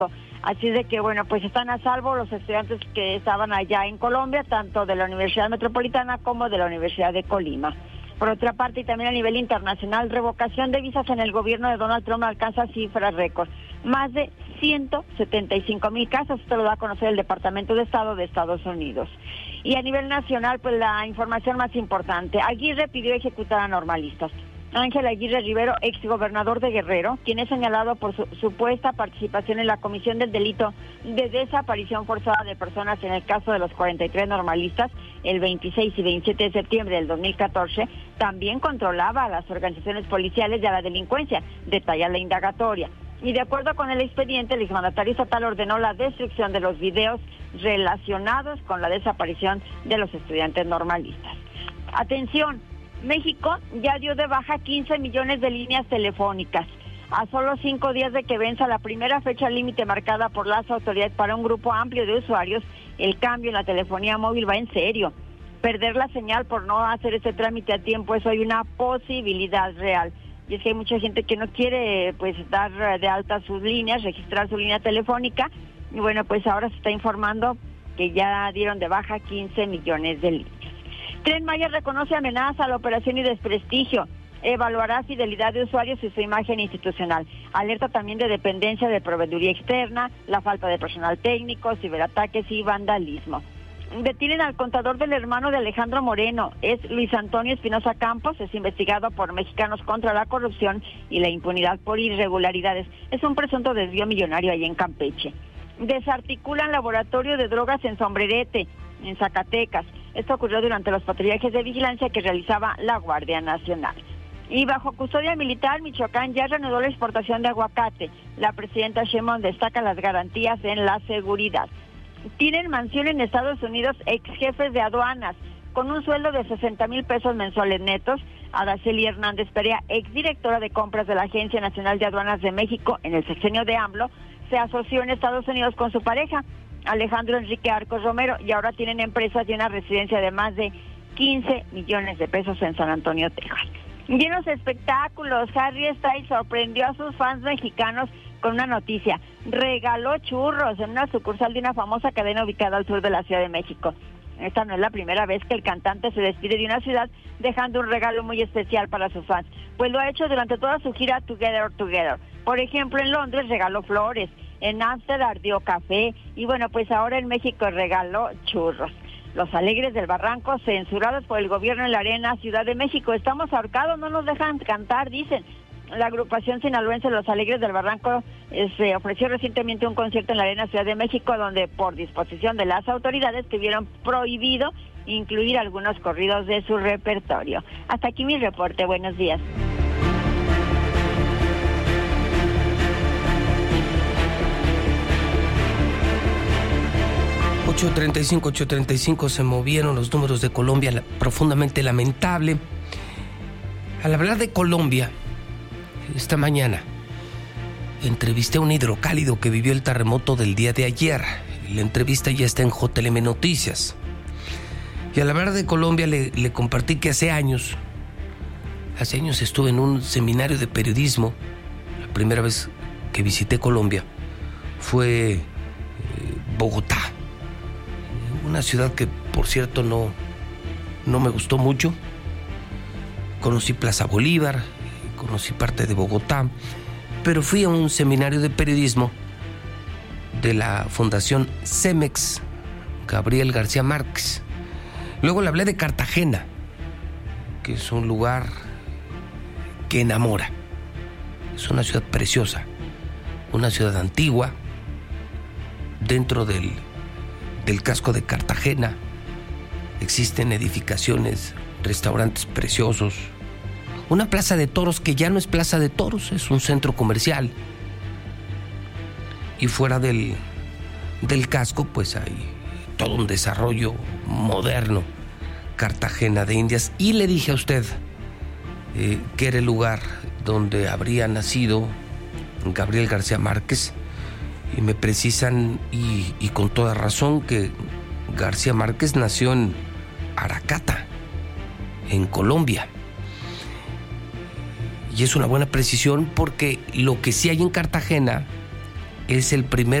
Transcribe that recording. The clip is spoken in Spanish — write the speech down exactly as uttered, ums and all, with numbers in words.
Así de que, bueno, pues están a salvo los estudiantes que estaban allá en Colombia, tanto de la Universidad Metropolitana como de la Universidad de Colima. Por otra parte, y también a nivel internacional, revocación de visas en el gobierno de Donald Trump alcanza cifras récord. Más de ciento setenta y cinco mil casos, esto lo da a conocer el Departamento de Estado de Estados Unidos. Y a nivel nacional, pues la información más importante, Aguirre pidió ejecutar a normalistas. Ángel Aguirre Rivero, exgobernador de Guerrero, quien es señalado por su supuesta participación en la comisión del delito de desaparición forzada de personas en el caso de los cuarenta y tres normalistas, el veintiséis y veintisiete de septiembre del dos mil catorce, también controlaba a las organizaciones policiales y a la delincuencia, detalla la indagatoria. Y de acuerdo con el expediente, el exmandatario estatal ordenó la destrucción de los videos relacionados con la desaparición de los estudiantes normalistas. Atención, México ya dio de baja quince millones de líneas telefónicas. A solo cinco días de que venza la primera fecha límite marcada por las autoridades para un grupo amplio de usuarios, el cambio en la telefonía móvil va en serio. Perder la señal por no hacer ese trámite a tiempo es hoy una posibilidad real. Y es que hay mucha gente que no quiere pues dar de alta sus líneas, registrar su línea telefónica. Y bueno, pues ahora se está informando que ya dieron de baja quince millones de líneas. Tren Maya reconoce amenaza a la operación y desprestigio. Evaluará fidelidad de usuarios y su imagen institucional. Alerta también de dependencia de proveeduría externa, la falta de personal técnico, ciberataques y vandalismo. Detienen al contador del hermano de Alejandro Moreno. Es Luis Antonio Espinosa Campos. Es investigado por Mexicanos contra la Corrupción y la Impunidad por irregularidades. Es un presunto desvío millonario ahí en Campeche. Desarticulan laboratorio de drogas en Sombrerete, en Zacatecas. Esto ocurrió durante los patrullajes de vigilancia que realizaba la Guardia Nacional. Y bajo custodia militar, Michoacán ya reanudó la exportación de aguacate. La presidenta Sheinbaum destaca las garantías en la seguridad. Tienen mansión en Estados Unidos ex jefes de aduanas con un sueldo de sesenta mil pesos mensuales netos. Araceli Hernández Perea, exdirectora de compras de la Agencia Nacional de Aduanas de México en el sexenio de AMLO, se asoció en Estados Unidos con su pareja, Alejandro Enrique Arcos Romero, y ahora tienen empresas y una residencia de más de quince millones de pesos en San Antonio, Texas. Y en los espectáculos, Harry Styles sorprendió a sus fans mexicanos con una noticia. Regaló churros en una sucursal de una famosa cadena ubicada al sur de la Ciudad de México. Esta no es la primera vez que el cantante se despide de una ciudad dejando un regalo muy especial para sus fans, pues lo ha hecho durante toda su gira Together Together. Por ejemplo, en Londres regaló flores, en Ámsterdam dio café y bueno, pues ahora en México regaló churros. Los Alegres del Barranco, censurados por el gobierno en la Arena Ciudad de México. Estamos ahorcados, no nos dejan cantar, dicen. La agrupación sinaloense Los Alegres del Barranco eh, se ofreció recientemente un concierto en la Arena Ciudad de México, donde por disposición de las autoridades tuvieron prohibido incluir algunos corridos de su repertorio. Hasta aquí mi reporte, buenos días. ocho treinta y cinco, ocho treinta y cinco se movieron los números de Colombia, la, profundamente lamentable. Al hablar de Colombia, esta mañana entrevisté a un hidrocálido que vivió el terremoto del día de ayer. La entrevista ya está en J L M Noticias. Y al hablar de Colombia le, le compartí que hace años, hace años estuve en un seminario de periodismo. La primera vez que visité Colombia fue eh, Bogotá. Una ciudad que, por cierto, no, no me gustó mucho. Conocí Plaza Bolívar, conocí parte de Bogotá, pero fui a un seminario de periodismo de la Fundación Cemex, Gabriel García Márquez. Luego le hablé de Cartagena, que es un lugar que enamora. Es una ciudad preciosa, una ciudad antigua, dentro del del casco de Cartagena. Existen edificaciones, restaurantes preciosos, una plaza de toros que ya no es plaza de toros, es un centro comercial. Y fuera del, del casco, pues hay todo un desarrollo moderno, Cartagena de Indias. Y le dije a usted eh, que era el lugar donde habría nacido Gabriel García Márquez. Y me precisan, y, y con toda razón, que García Márquez nació en Aracata, en Colombia. Y es una buena precisión porque lo que sí hay en Cartagena es el primer